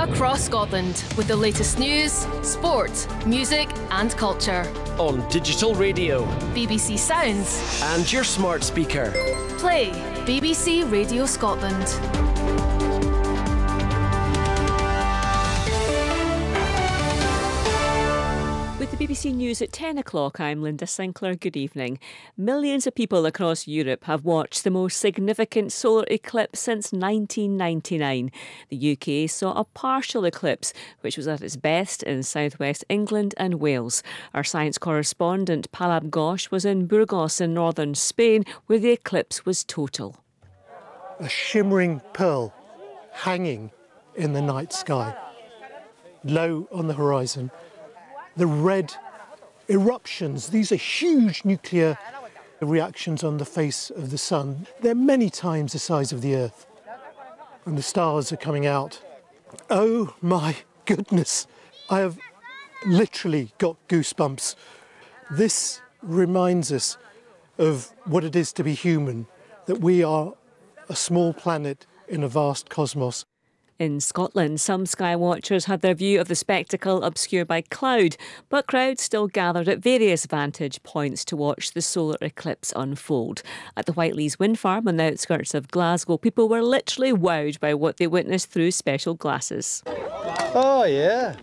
across Scotland with the latest news, sport, music and culture. On digital radio, BBC Sounds and your smart speaker. Play BBC Radio Scotland. With the BBC News at 10 o'clock, I'm Linda Sinclair. Good evening. Millions of people across Europe have watched the most significant solar eclipse since 1999. The UK saw a partial eclipse, which was at its best in southwest England and Wales. Our science correspondent Palab Ghosh was in Burgos in northern Spain, where the eclipse was total. A shimmering pearl hanging in the night sky. Low on the horizon, the red eruptions. These are huge nuclear reactions on the face of the sun. They're many times the size of the Earth. And the stars are coming out. Oh my goodness, I have literally got goosebumps. This reminds us of what it is to be human, that we are a small planet in a vast cosmos. In Scotland, some sky watchers had their view of the spectacle obscured by cloud, but crowds still gathered at various vantage points to watch the solar eclipse unfold. At the Whiteleys wind farm on the outskirts of Glasgow, people were literally wowed by what they witnessed through special glasses. Oh, yeah.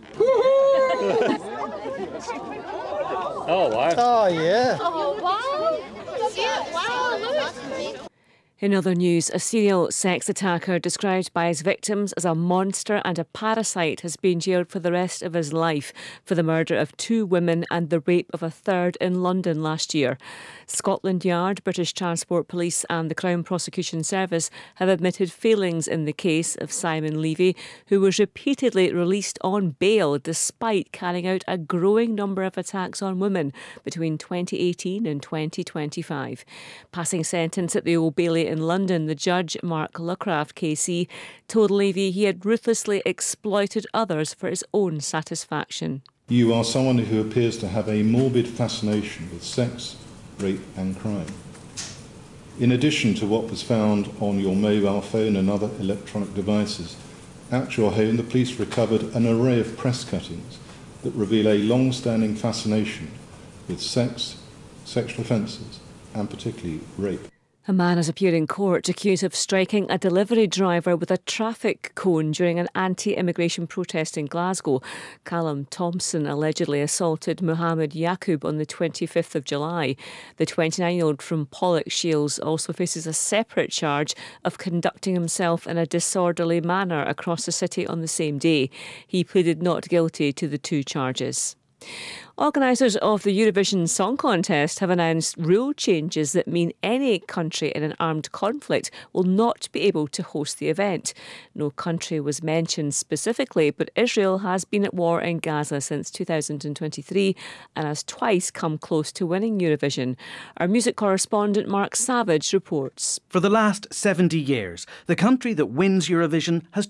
Oh, wow. Oh, yeah. Oh, wow. Wow, look. In other news, a serial sex attacker described by his victims as a monster and a parasite has been jailed for the rest of his life for the murder of 2 women and the rape of a third in London last year. Scotland Yard, British Transport Police and the Crown Prosecution Service have admitted failings in the case of Simon Levy, who was repeatedly released on bail despite carrying out a growing number of attacks on women between 2018 and 2025. Passing sentence at the Old Bailey in London, the judge, Mark Luckraft KC, told Levy he had ruthlessly exploited others for his own satisfaction. You are someone who appears to have a morbid fascination with sex, rape and crime. In addition to what was found on your mobile phone and other electronic devices, at your home the police recovered an array of press cuttings that reveal a long-standing fascination with sex, sexual offences and particularly rape. A man has appeared in court accused of striking a delivery driver with a traffic cone during an anti-immigration protest in Glasgow. Callum Thompson allegedly assaulted Mohammed Yaqub on the 25th of July. The 29-year-old from Pollokshields also faces a separate charge of conducting himself in a disorderly manner across the city on the same day. He pleaded not guilty to the 2 charges. Organisers of the Eurovision Song Contest have announced rule changes that mean any country in an armed conflict will not be able to host the event. No country was mentioned specifically, but Israel has been at war in Gaza since 2023 and has twice come close to winning Eurovision. Our music correspondent Mark Savage reports. For the last 70 years, the country that wins Eurovision has